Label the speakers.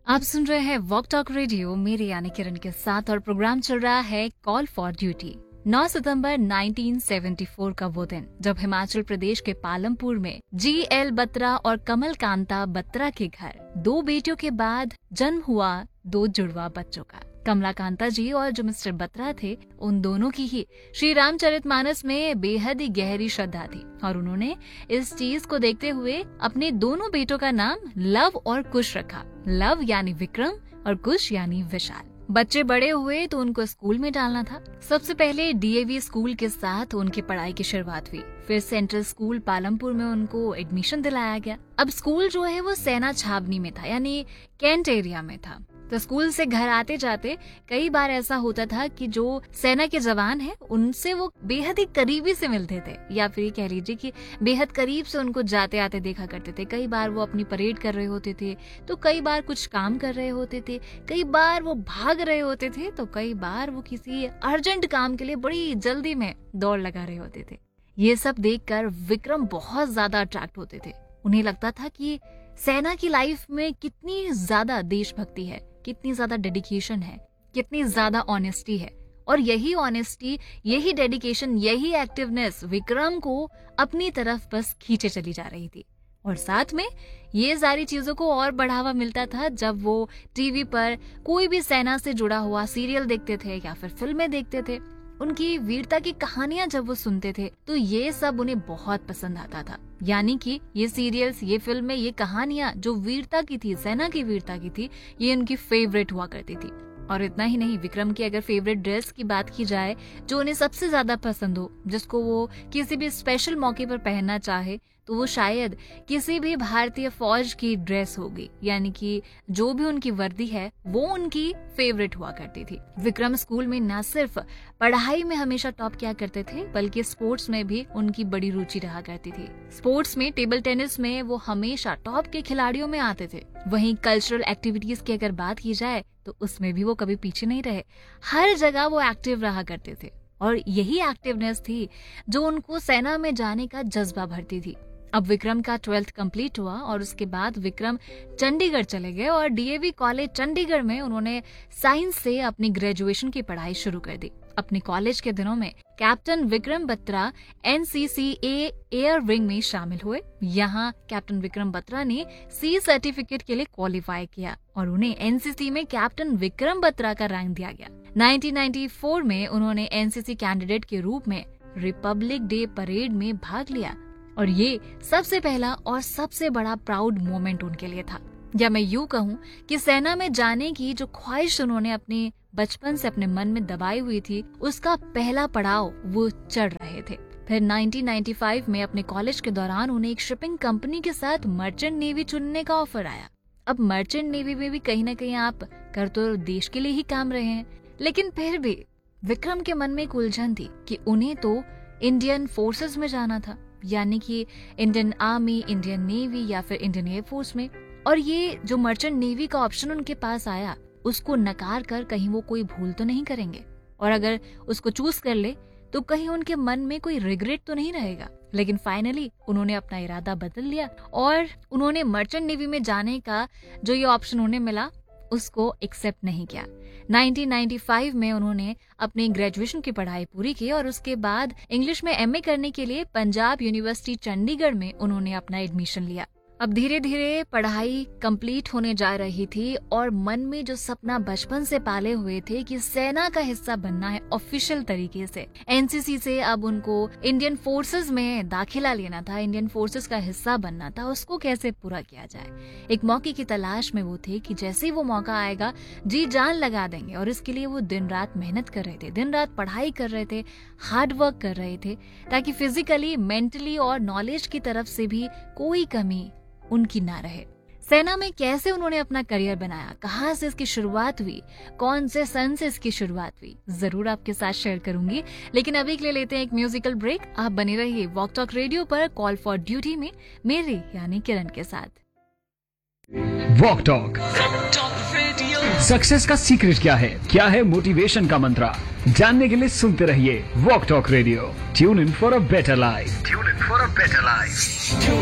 Speaker 1: आप सुन रहे हैं वॉक टॉक रेडियो मेरे यानी किरण के साथ और प्रोग्राम चल रहा है कॉल फॉर ड्यूटी। 9 सितंबर 1974 का वो दिन जब हिमाचल प्रदेश के पालमपुर में G.L. बत्रा और कमल कांता बत्रा के घर दो बेटियों के बाद जन्म हुआ दो जुड़वा बच्चों का। कमला कांता जी और जो मिस्टर बत्रा थे उन दोनों की ही श्री रामचरितमानस में बेहद ही गहरी श्रद्धा थी और उन्होंने इस चीज को देखते हुए अपने दोनों बेटों का नाम लव और कुश रखा। लव यानी विक्रम और कुश यानी विशाल। बच्चे बड़े हुए तो उनको स्कूल में डालना था। सबसे पहले DAV स्कूल के साथ उनकी पढ़ाई की शुरुआत हुई, फिर सेंट्रल स्कूल पालमपुर में उनको एडमिशन दिलाया गया। अब स्कूल जो है वो सेना छावनी में था, यानी कैंट एरिया में था। तो स्कूल से घर आते जाते कई बार ऐसा होता था कि जो सेना के जवान हैं उनसे वो बेहद ही करीबी से मिलते थे, या फिर कह लीजिए कि बेहद करीब से उनको जाते आते देखा करते थे। कई बार वो अपनी परेड कर रहे होते थे, तो कई बार कुछ काम कर रहे होते थे, कई बार वो भाग रहे होते थे, तो कई बार वो किसी अर्जेंट काम के लिए बड़ी जल्दी में दौड़ लगा रहे होते थे। ये सब देखकर विक्रम बहुत ज्यादा अट्रैक्ट होते थे। उन्हें लगता था कि सेना की लाइफ में कितनी ज्यादा देशभक्ति है, कितनी ज्यादा डेडिकेशन है, कितनी ज्यादा ऑनेस्टी है, और यही ऑनेस्टी, यही डेडिकेशन, यही एक्टिवनेस विक्रम को अपनी तरफ बस खींचे चली जा रही थी। और साथ में ये सारी चीजों को और बढ़ावा मिलता था जब वो टीवी पर कोई भी सेना से जुड़ा हुआ सीरियल देखते थे या फिर फिल्में देखते थे। उनकी वीरता की कहानियां जब वो सुनते थे तो ये सब उन्हें बहुत पसंद आता था। यानी कि ये सीरियल्स, ये फिल्में, ये कहानियां जो वीरता की थी, सेना की वीरता की थी, ये उनकी फेवरेट हुआ करती थी। और इतना ही नहीं, विक्रम की अगर फेवरेट ड्रेस की बात की जाए जो उन्हें सबसे ज्यादा पसंद हो, जिसको वो किसी भी स्पेशल मौके पर पहनना चाहे, तो वो शायद किसी भी भारतीय फौज की ड्रेस होगी। यानी कि जो भी उनकी वर्दी है वो उनकी फेवरेट हुआ करती थी। विक्रम स्कूल में न सिर्फ पढ़ाई में हमेशा टॉप किया करते थे बल्कि स्पोर्ट्स में भी उनकी बड़ी रुचि रहा करती थी। स्पोर्ट्स में टेबल टेनिस में वो हमेशा टॉप के खिलाड़ियों में आते थे। वहीं कल्चरल एक्टिविटीज की अगर बात की जाए तो उसमें भी वो कभी पीछे नहीं रहे। हर जगह वो एक्टिव रहा करते थे और यही एक्टिवनेस थी जो उनको सेना में जाने का जज्बा भरती थी। अब विक्रम का 12th कंप्लीट हुआ और उसके बाद विक्रम चंडीगढ़ चले गए और DAV कॉलेज चंडीगढ़ में उन्होंने साइंस से अपनी ग्रेजुएशन की पढ़ाई शुरू कर दी। अपने कॉलेज के दिनों में captain Vikram Batra NCCA air wing में शामिल हुए। यहाँ कैप्टन विक्रम बत्रा ने C सर्टिफिकेट के लिए क्वालिफाई किया और उन्हें NCC में कैप्टन विक्रम बत्रा का रैंक दिया गया। 1994 में उन्होंने NCC कैंडिडेट के रूप में रिपब्लिक डे परेड में भाग लिया और ये सबसे पहला और सबसे बड़ा प्राउड मोमेंट उनके लिए था। या मैं यूँ कहूँ कि सेना में जाने की जो ख्वाहिश उन्होंने अपने बचपन से अपने मन में दबाई हुई थी, उसका पहला पड़ाव वो चढ़ रहे थे। फिर 1995 में अपने कॉलेज के दौरान उन्हें एक शिपिंग कंपनी के साथ मर्चेंट नेवी चुनने का ऑफर आया। अब मर्चेंट नेवी में भी कहीं ना कहीं आप कर तो देश के लिए ही काम रहे हैं, लेकिन फिर भी विक्रम के मन में एक उलझन थी कि उन्हें तो इंडियन फोर्सेस में जाना था, यानी कि इंडियन आर्मी, इंडियन नेवी या फिर इंडियन एयरफोर्स में। और ये जो मर्चेंट नेवी का ऑप्शन उनके पास आया, उसको नकार कर कहीं वो कोई भूल तो नहीं करेंगे, और अगर उसको चूज कर ले तो कहीं उनके मन में कोई रिग्रेट तो नहीं रहेगा। लेकिन फाइनली उन्होंने अपना इरादा बदल लिया और उन्होंने मर्चेंट नेवी में जाने का जो ये ऑप्शन उन्हें मिला उसको एक्सेप्ट नहीं किया। 1995 में उन्होंने अपनी ग्रेजुएशन की पढ़ाई पूरी की और उसके बाद इंग्लिश में MA करने के लिए पंजाब यूनिवर्सिटी चंडीगढ़ में उन्होंने अपना एडमिशन लिया। अब धीरे धीरे पढ़ाई कंप्लीट होने जा रही थी और मन में जो सपना बचपन से पाले हुए थे कि सेना का हिस्सा बनना है ऑफिशियल तरीके से, NCC से अब उनको इंडियन फोर्सेस में दाखिला लेना था, इंडियन फोर्सेस का हिस्सा बनना था, उसको कैसे पूरा किया जाए। एक मौके की तलाश में वो थे कि जैसे ही वो मौका आएगा जी जान लगा देंगे, और इसके लिए वो दिन रात मेहनत कर रहे थे, दिन रात पढ़ाई कर रहे थे, हार्ड वर्क कर रहे थे, ताकि फिजिकली, मेंटली और नॉलेज की तरफ से भी कोई कमी उनकी ना रहे। सेना में कैसे उन्होंने अपना करियर बनाया, कहाँ से इसकी शुरुआत हुई, कौन से सन से इसकी शुरुआत हुई, जरूर आपके साथ शेयर करूंगी। लेकिन अभी के लिए लेते हैं एक म्यूजिकल ब्रेक। आप बने रहिए वॉक टॉक रेडियो पर कॉल फॉर ड्यूटी में मेरे यानी किरण के साथ।
Speaker 2: वॉक टॉक सक्सेस का सीक्रेट क्या है मोटिवेशन का मंत्र, जानने के लिए सुनते रहिए walk talk radio. Tune in for a better life.